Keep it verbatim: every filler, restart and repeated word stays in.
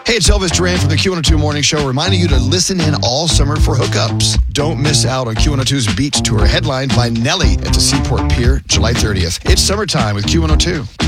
Hey, it's Elvis Duran from the Q one oh two Morning Show, reminding you to listen in all summer for hookups. Don't miss out on Q one oh two's Beach Tour, headlined by Nelly at the Seaport Pier, July thirtieth. It's summertime with Q one oh two.